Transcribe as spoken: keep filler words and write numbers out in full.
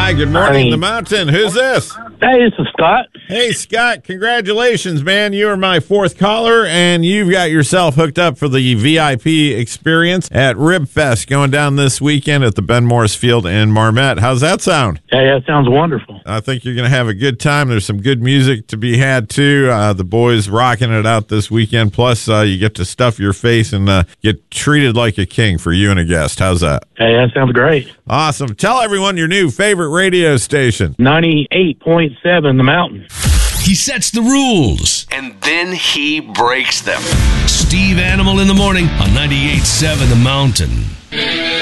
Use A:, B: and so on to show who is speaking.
A: Hi, good morning, Hi. The Mountain. Who's this?
B: Hey, this is Scott.
A: Hey, Scott, congratulations, man. You are my fourth caller, and you've got yourself hooked up for the V I P experience at Rib Fest going down this weekend at the Ben Morris Field in Marmette. How's that sound?
B: Hey, that sounds wonderful.
A: I think you're going to have a good time. There's some good music to be had, too. Uh, the boys rocking it out this weekend. Plus, uh, you get to stuff your face and uh, get treated like a king for you and a guest. How's that?
B: Hey, that sounds great.
A: Awesome. Tell everyone your new favorite radio station.
B: ninety-eight point seven The Mountain.
C: He sets the rules,
D: and then he breaks them.
C: Steve Animal in the morning on ninety-eight point seven The Mountain.